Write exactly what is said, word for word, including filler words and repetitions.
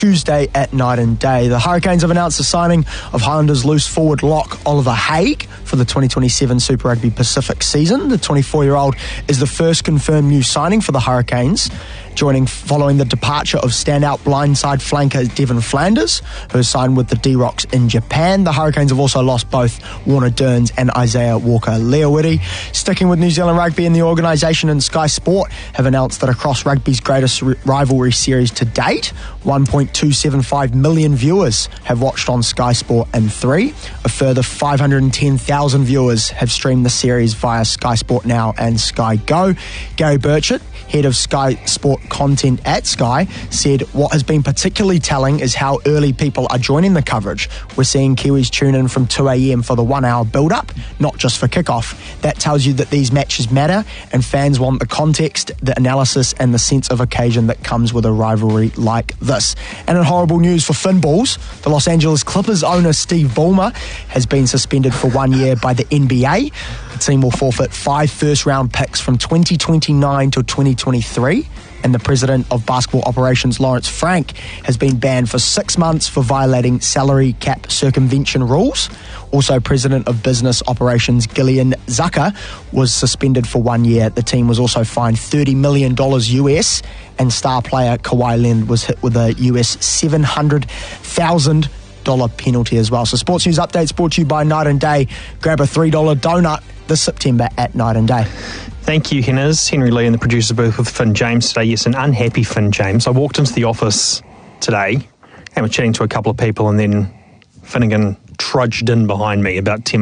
Tuesday at night and day. The Hurricanes have announced the signing of Highlanders loose forward lock Oliver Haig for the twenty twenty-seven Super Rugby Pacific season. The twenty-four-year-old is the first confirmed new signing for the Hurricanes, joining following the departure of standout blindside flanker Devin Flanders, who has signed with the D-Rocks in Japan. The Hurricanes have also lost both Warner Dearns and Isaiah Walker-Leawiti. Sticking with New Zealand Rugby, and the organisation and Sky Sport have announced that across rugby's greatest r- rivalry series to date, one point two seven five million viewers have watched on Sky Sport and three. A further five hundred ten thousand viewers have streamed the series via Sky Sport Now and Sky Go. Gary Burchett, head of Sky Sport content at Sky, said what has been particularly telling is how early people are joining the coverage. We're seeing Kiwis tune in from two a.m. for the one-hour build-up, not just for kickoff. That tells you that these matches matter, and fans want the context, the analysis, and the sense of occasion that comes with a rivalry like this. And in horrible news for Finballs, the Los Angeles Clippers owner Steve Ballmer has been suspended for one year by the N B A. The team will forfeit five first-round picks from twenty twenty-nine to twenty twenty-three. And the president of basketball operations, Lawrence Frank, has been banned for six months for violating salary cap circumvention rules. Also, president of business operations, Gillian Zucker, was suspended for one year. The team was also fined thirty million dollars U S, and star player Kawhi Leonard was hit with a U S seven hundred thousand dollars penalty as well. So Sports News Updates brought to you by Night and Day. Grab a three dollar donut this September at Night and Day. Thank you, Henners. Henry Lee in the producer booth with Finn James today. Yes, an unhappy Finn James. I walked into the office today and was chatting to a couple of people, and then Finnegan trudged in behind me about ten